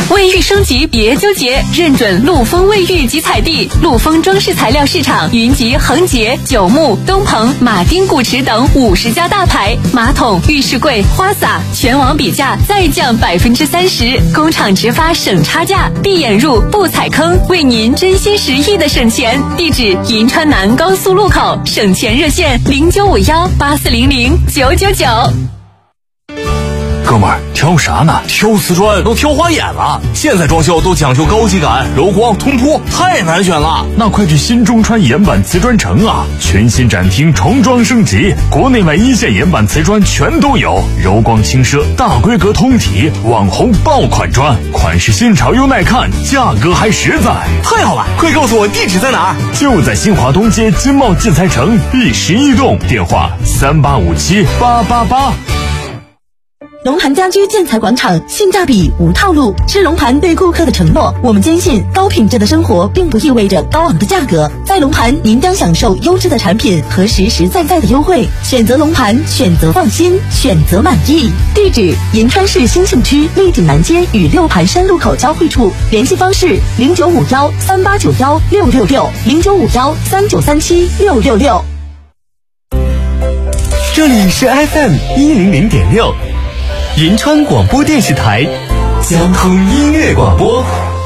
卫浴升级别纠结，认准陆丰卫浴及彩地。陆丰装饰材料市场云集恒洁、九牧、东鹏、马丁古驰等50家大牌，马桶、浴室柜、花洒全网比价再降30%，工厂直发省差价，闭眼入不踩坑，为您真心实意的省钱。地址：银川南高速路口，省钱热线095184009999。 哥们儿，挑啥呢？ 挑瓷砖都挑花眼了。现在装修都讲究高级感、柔光、通铺，太难选了。 那快去新中川岩板瓷砖城啊！全新展厅重装升级，国内外一线岩板瓷砖全都有，柔光轻奢，大规格通体，网红爆款砖，款式新潮又耐看，价格还实在。 太好了，快告诉我地址在哪儿？ 就在新华东街金茂建材城第11栋，电话38578888。 龙盘家居建材广场，性价比无套路，是龙盘对顾客的承诺。我们坚信高品质的生活并不意味着高昂的价格，在龙盘您将享受优质的产品和实实在在的优惠。选择龙盘，选择放心，选择满意。地址：银川市兴庆区丽景南街与六盘山路口交汇处。联系方式：095138916660，0951393766。 这里是 FM100.6。银川广播电视台交通音乐广播。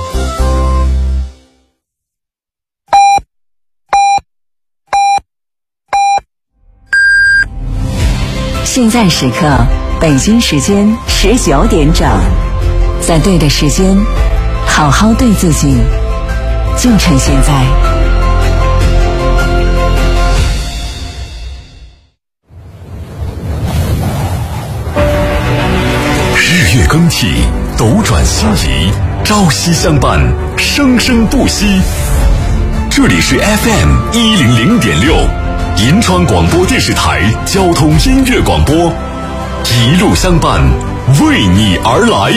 现在时刻，北京时间19点整，在对的时间，好好对自己，就趁现在。 日月更替，斗转星移，朝夕相伴，生生不息。这里是 FM100.6，银川广播电视台交通音乐广播，一路相伴，为你而来。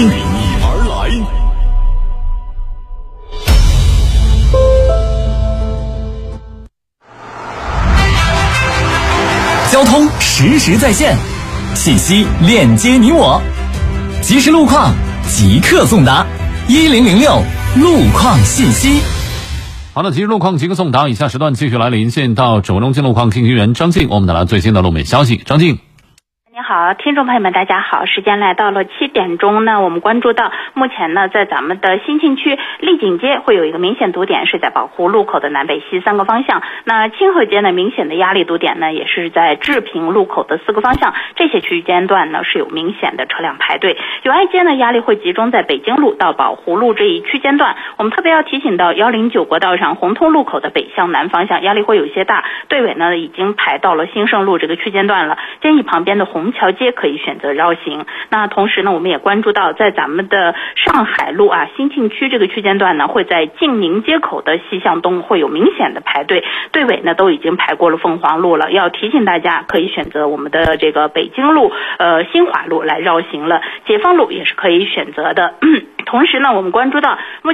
交通实时在线，信息链接你我，即时路况即刻送达，1006路况信息。 好的，即时路况即刻送达。以下时段继续来连线到9中经路况信息员张静，我们带来最新的路面消息。张静。 您好，听众朋友们，大家好，时间来到了7点钟呢，我们关注到目前呢，在咱们的兴庆区丽景街会有一个明显堵点，是在宝湖路口的南北西3个方向。那清河街呢，明显的压力堵点呢，也是在治平路口的4个方向，这些区间段呢是有明显的车辆排队。友爱街呢，压力会集中在北京路到宝湖路这一区间段。我们特别要提醒到109国道上红通路口的北向南方向压力会有些大，队尾呢已经排到了兴盛路这个区间段了，建议旁边的虹桥街可以选择绕行。那同时呢，我们也关注到在咱们的上海路兴庆区这个区间段呢，会在静宁街口的西向东会有明显的排队，队尾呢都已经排过了凤凰路了，要提醒大家可以选择我们的这个北京路新华路来绕行了，解放路也是可以选择的。同时呢，我们关注到